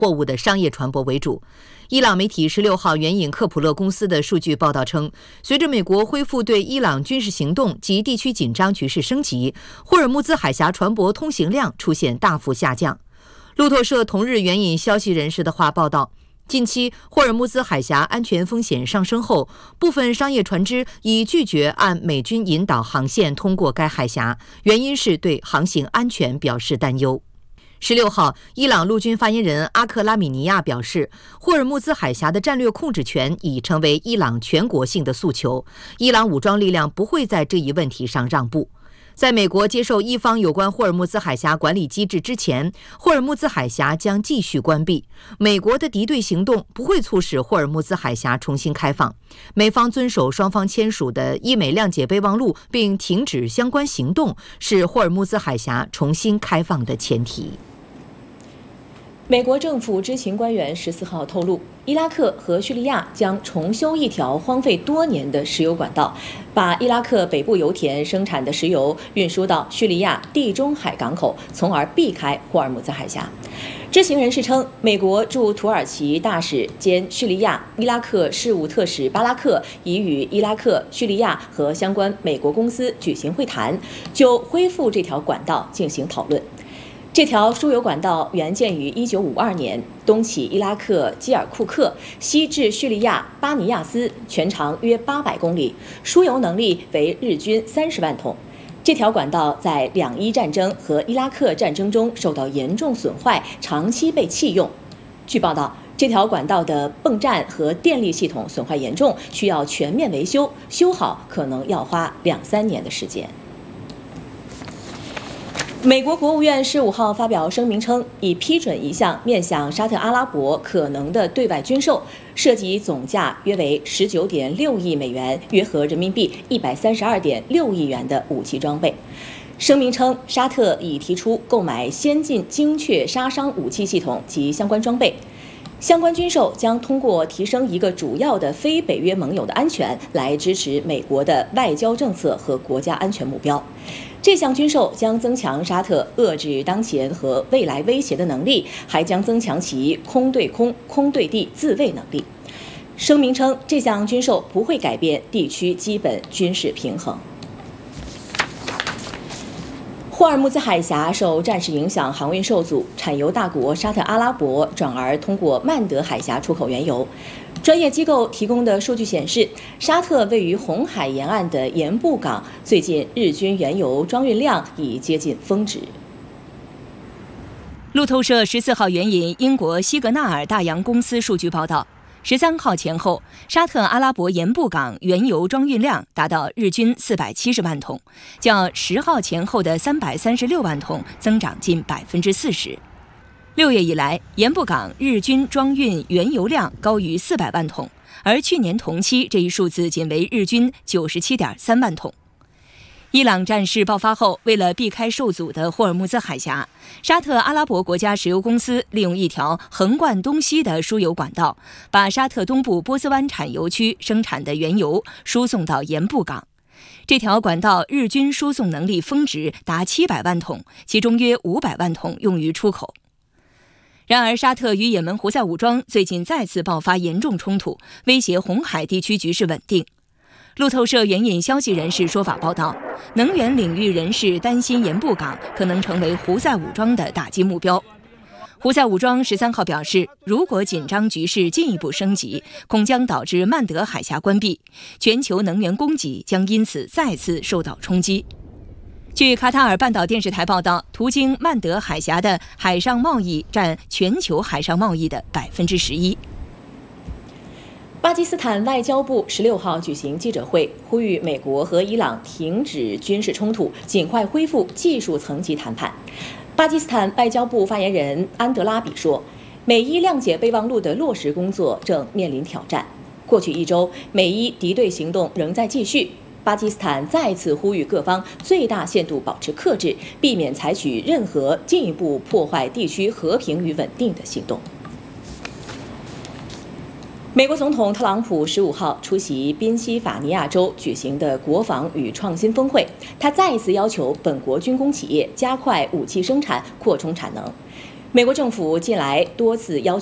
货物的商业船舶为主。伊朗媒体16号援引科普勒公司的数据报道称，随着美国恢复对伊朗军事行动及地区紧张局势升级，霍尔木兹海峡船舶通行量出现大幅下降。路透社同日援引消息人士的话报道，近期霍尔木兹海峡安全风险上升后，部分商业船只已拒绝按美军引导航线通过该海峡，原因是对航行安全表示担忧。16号，伊朗陆军发言人阿克拉米尼亚表示，霍尔木兹海峡的战略控制权已成为伊朗全国性的诉求，伊朗武装力量不会在这一问题上让步。在美国接受伊方有关霍尔木兹海峡管理机制之前，霍尔木兹海峡将继续关闭。美国的敌对行动不会促使霍尔木兹海峡重新开放。美方遵守双方签署的伊美谅解备忘录，并停止相关行动，是霍尔木兹海峡重新开放的前提。 美国政府知情官员14号透露，伊拉克和叙利亚将重修一条荒废多年的石油管道，把伊拉克北部油田生产的石油运输到叙利亚地中海港口，从而避开霍尔木兹海峡。知情人士称，美国驻土耳其大使兼叙利亚、伊拉克事务特使巴拉克已与伊拉克、叙利亚和相关美国公司举行会谈，就恢复这条管道进行讨论。这条输油管道原建于1952年，东起伊拉克基尔库克，西至叙利亚巴尼亚斯，全长约800公里，输油能力为日均30万桶。这条管道在两伊战争和伊拉克战争中受到严重损坏，长期被弃用。据报道，这条管道的泵站和电力系统损坏严重，需要全面维修，修好可能要花2-3年的时间。美国国务院15号发表声明称，已批准一项面向沙特阿拉伯可能的对外军售，涉及总价约为19.6亿美元，约合人民币132.6亿元的武器装备。声明称，沙特已提出购买先进精确杀伤武器系统及相关装备。相关军售将通过提升一个主要的非北约盟友的安全，来支持美国的外交政策和国家安全目标。这项军售将增强沙特遏制当前和未来威胁的能力，还将增强其空对空、空对地自卫能力。声明称，这项军售不会改变地区基本军事平衡。霍尔木兹海峡受战事影响，航运受阻，产油大国沙特阿拉伯转而通过曼德海峡出口原油。专业机构提供的数据显示，沙特位于红海沿岸的盐布港最近日均原油装运量已接近峰值。 路透社14号援引英国西格纳尔大洋公司数据报道，13号前后，沙特阿拉伯盐布港原油装运量达到日均470万桶，较10号前后的336万桶增长近40%。6月以来，盐布港日均装运原油量高于400万桶，而去年同期这一数字仅为日均97.3万桶。伊朗战事爆发后，为了避开受阻的霍尔木兹海峡，沙特阿拉伯国家石油公司利用一条横贯东西的输油管道，把沙特东部波斯湾产油区生产的原油输送到盐布港。这条管道日均输送能力峰值达700万桶，其中约500万桶用于出口。然而，沙特与也门胡塞武装最近再次爆发严重冲突，威胁红海地区局势稳定。路透社援引消息人士说法报道，能源领域人士担心盐布港可能成为胡塞武装的打击目标。胡塞武装13号表示，如果紧张局势进一步升级，恐将导致曼德海峡关闭，全球能源供给将因此再次受到冲击。据卡塔尔半岛电视台报道，途经曼德海峡的海上贸易占全球海上贸易的11%。 巴基斯坦外交部16号举行记者会，呼吁美国和伊朗停止军事冲突，尽快恢复技术层级谈判。巴基斯坦外交部发言人安德拉比说，美伊谅解备忘录的落实工作正面临挑战。过去1周，美伊敌对行动仍在继续。巴基斯坦再次呼吁各方最大限度保持克制，避免采取任何进一步破坏地区和平与稳定的行动。美国总统特朗普15号出席宾夕法尼亚州举行的国防与创新峰会，他再一次要求本国军工企业加快武器生产，扩充产能。 美国政府近来多次要求